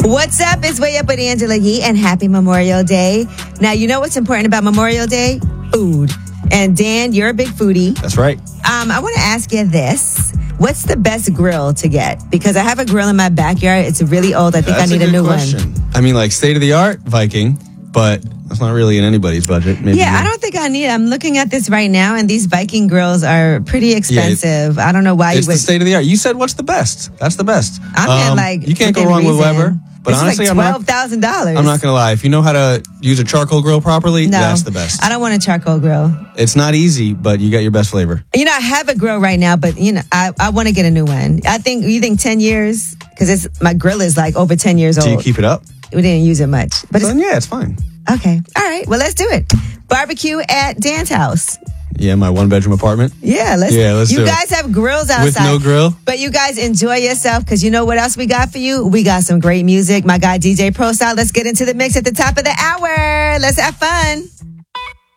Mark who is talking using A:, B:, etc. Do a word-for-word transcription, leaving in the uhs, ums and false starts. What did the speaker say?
A: What's up? It's Way Up with Angela Yee, and happy Memorial Day. Now, you know what's important about Memorial Day? Food. And Dan, you're a big foodie.
B: That's right.
A: Um, I want to ask you this. What's the best grill to get? Because I have a grill in my backyard. It's really old. I think
B: That's
A: I need
B: a,
A: a,
B: good
A: new
B: question.
A: one.
B: I mean, like state of the art Viking, but that's not really in anybody's budget. Maybe
A: Yeah,
B: you-
A: I don't think I need it. I'm looking at this right now, and these Viking grills are pretty expensive. I don't know why
B: It's
A: you would.
B: the state of the art. You said what's the best? That's the best.
A: I'm
B: Um,
A: like,
B: you can't go
A: within
B: wrong with
A: reason.
B: Weber. But
A: This
B: honestly,
A: is
B: I'm
A: like
B: not.
A: twelve thousand dollars.
B: I'm not gonna lie. If you know how to use a charcoal grill properly,
A: No,
B: that's the best.
A: I don't want a charcoal grill.
B: It's not easy, but you get your best flavor.
A: You know, I have a grill right now, but you know, I, I want to get a new one. I think you think ten years because it's my grill is like over ten years old.
B: Do you keep it up?
A: We didn't use it much, but
B: So
A: it's
B: then, yeah, it's fine.
A: okay. All right, well, let's do it. Barbecue at Dan's house.
B: Yeah, my one bedroom apartment.
A: Yeah, let's.
B: Yeah, let's
A: You
B: do it.
A: guys have grills outside
B: With no grill?
A: but you guys enjoy yourself because you know what else we got for you? We got some great music. My guy D J Pro Style. Let's get into the mix at the top of the hour. Let's have fun.